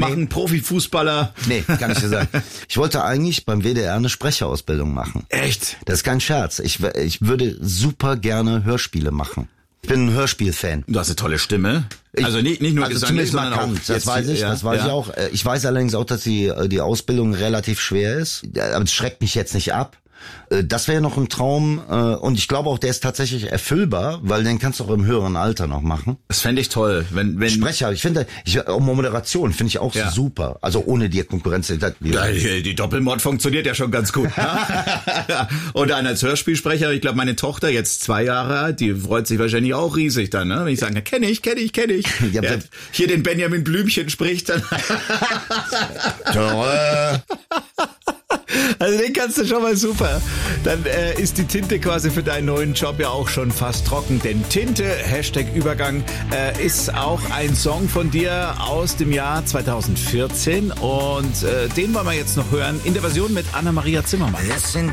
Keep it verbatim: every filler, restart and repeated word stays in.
machen Profifußballer? Nee, kann ich dir sagen. Ich wollte eigentlich beim W D R eine Sprecherausbildung machen. Echt? Das ist kein Scherz. Ich, ich würde super gerne Hörspiele machen. Ich bin ein Hörspielfan. Du hast eine tolle Stimme. Also nicht, nicht nur also gesanglich, zumindest sondern auch markant. Das weiß ich, ja, das weiß ja. ich auch. Ich weiß allerdings auch, dass die, die Ausbildung relativ schwer ist. Aber es schreckt mich jetzt nicht ab. Das wäre noch ein Traum und ich glaube auch, der ist tatsächlich erfüllbar, weil den kannst du auch im höheren Alter noch machen. Das fände ich toll, wenn wenn Sprecher, ich finde, ich, auch Moderation finde ich auch ja. super. Also ohne die Konkurrenz. Die, die, die Doppelmord funktioniert ja schon ganz gut. Und dann als Hörspielsprecher, ich glaube, meine Tochter jetzt zwei Jahre alt, die freut sich wahrscheinlich auch riesig dann, ne? Wenn ich sage, kenne ich, kenne ich, kenne ich. Ja, ja, hier den Benjamin Blümchen spricht dann. Also den kannst du schon mal super. Dann äh, ist die Tinte quasi für deinen neuen Job ja auch schon fast trocken. Denn Tinte, Hashtag Übergang, äh, ist auch ein Song von dir aus dem Jahr zweitausendvierzehn. Und äh, den wollen wir jetzt noch hören in der Version mit Anna-Maria Zimmermann. Es sind